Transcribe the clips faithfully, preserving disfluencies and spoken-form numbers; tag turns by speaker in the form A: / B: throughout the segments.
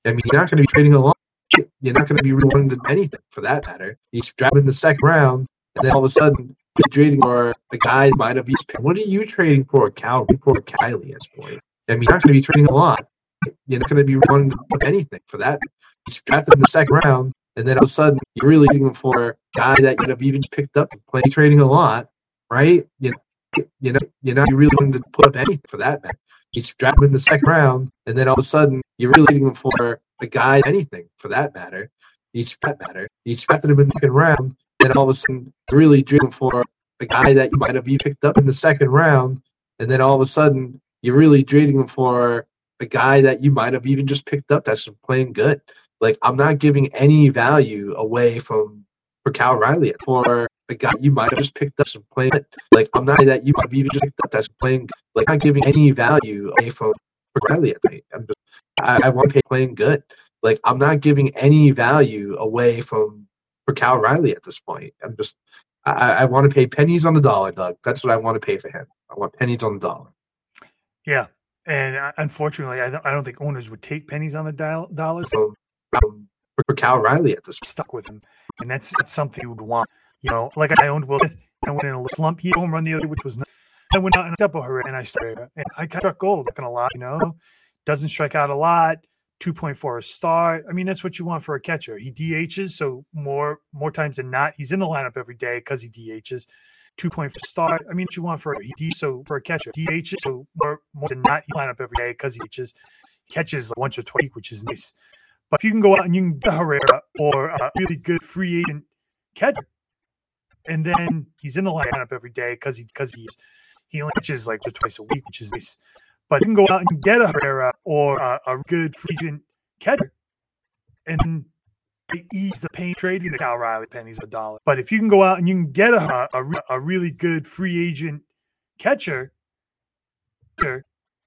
A: I mean, you're not going to be trading a lot. You're not going to be willing to do anything for that matter. You grab in the second round, and then all of a sudden you're trading for a guy who might have used. What are you trading for, Cal? For Kylie at this point? I mean, you're not going to be trading a lot. You're not going to be willing to do anything for that. You grab in the second round, and then all of a sudden you're really trading for a guy that you have even picked up and playing trading a lot, right? You know, you know, you're not really willing to put up anything for that matter. You grab him in the second round, and then all of a sudden you're really trading for a guy, anything for that matter. You that matter. You scrap him in the second round, and all of a sudden you're really trading for a guy that you might have even picked up in the second round, and then all of a sudden you're really trading for a guy that you might have even just picked up that's playing good. Like, I'm not giving any value away from for Cal Riley for a guy you might have just picked up some playing good. Like, I'm not that you might have even just picked up that's playing good. Like, I'm not giving any value away from for Riley. I'm just, I, I want to pay playing good. Like, I'm not giving any value away from for Cal Riley at this point. I'm just, I, I want to pay pennies on the dollar, Doug. That's what I want to pay for him. I want pennies on the dollar.
B: Yeah, and unfortunately, I don't, I don't think owners would take pennies on the dial, dollars.
A: So, um, for Cal Riley at this point.
B: Stuck with him, and that's, that's something you would want. You know, like I owned Will Smith, I went in a slump. He home run the other, which was not. I went out and double her, and I started, and I struck gold. Looking a lot, you know, doesn't strike out a lot. two point four a start. I mean, that's what you want for a catcher. He D Hs, so more more times than not, he's in the lineup every day because he D Hs. two point four start. I mean, what you want for a he D, so for a catcher, D Hs, so more more than not, he lineup every day because he catches catches once or twice, which is nice. But if you can go out and you can get Herrera or a really good free agent catcher, and then he's in the lineup every day because he because he's he only catches like twice a week, which is nice. But you can go out and get a Herrera or a, a good free agent catcher, and then they ease the pain trading to Cal Riley pennies a dollar. But if you can go out and you can get a a, a really good free agent catcher, and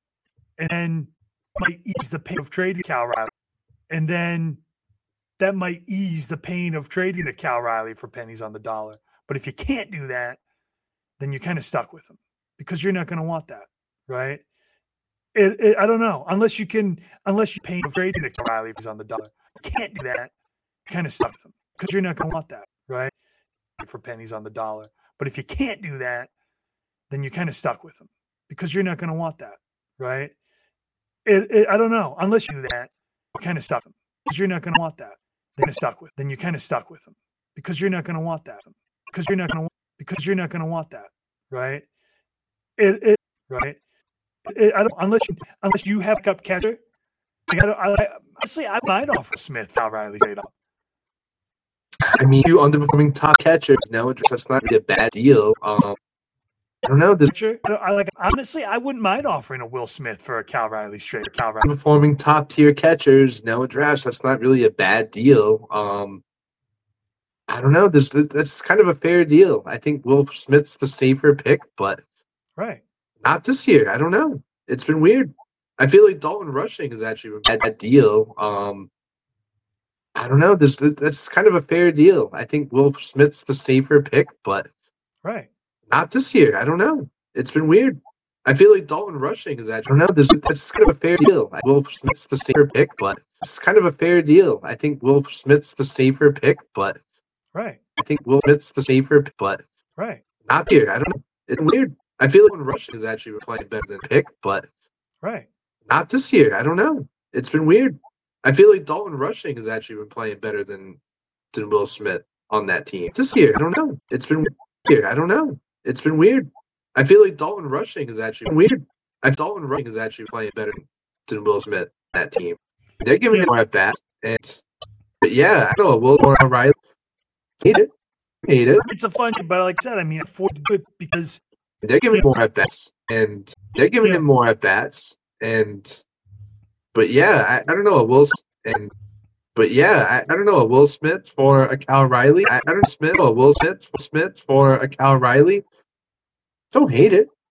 B: then might ease the pain of trading Cal Riley, and then that might ease the pain of trading to Cal Riley for pennies on the dollar. But if you can't do that, then you're kind of stuck with him because you're not going to want that, right? It, it, I don't know. Unless you can, unless you pay trading to Riley on the dollar, you can't do that. You're kind of stuck with them because you're not going to want that, right? For pennies on the dollar. But if you can't do that, then you're kind of stuck with them because you're not going to want that, right? It, it, I don't know. Unless you do that, you're kind of stuck with them because you're not going to want that. Then you're stuck with. Then you're kind of stuck with them because you're not going to want that because you're not going to because you're not going to want that, right? It, it right. It, I don't, unless you unless you have cup catcher, I gotta, I, I, honestly, I might offer Smith Cal Riley trade up.
A: I mean, you underperforming top catchers now. That's not really a bad deal. Um, I don't know. This
B: I, I like honestly, I wouldn't mind offering a Will Smith for a Cal Riley straight. Cal Riley
A: underperforming top tier catchers now in drafts. That's not really a bad deal. Um, I don't know. There's that's kind of a fair deal. I think Will Smith's the safer pick, but
B: right.
A: Not this year. I don't know. It's been weird. I feel like Dalton Rushing is actually a bad deal. Um, I don't know. There's that's kind of a fair deal. I think Will Smith's the safer pick, but
B: right.
A: Not this year. I don't know. It's been weird. I feel like Dalton Rushing is actually. I don't know. There's that's kind of a fair deal. Will Smith's the safer pick, but it's kind of a fair deal. I think Will Smith's the safer pick, but
B: right.
A: I think Will Smith's the safer pick, but
B: right.
A: Not here. I don't know. It's weird. I feel like Rushing is actually playing better than pick, but
B: right.
A: Not this year. I don't know. It's been weird. I feel like Dalton Rushing has actually been playing better than than Will Smith on that team. This year, I don't know. It's been weird. I don't know. It's been weird. I feel like Dalton Rushing is actually weird. I Dalton Rushing is actually playing better than Will Smith on that team. They're giving him more at bats, and but yeah, I know Will O'Reilly. Hate it. Hate it.
B: It's a fun, but like I said, I mean, afford to do it because
A: they're giving him more at bats, and they're giving yeah. him more at bats, and but yeah, I, I don't know a Will and but yeah, I, I don't know a Will Smith for a Cal Riley. I, I don't Smith or Will Smith Smith for a Cal Riley. Don't hate it.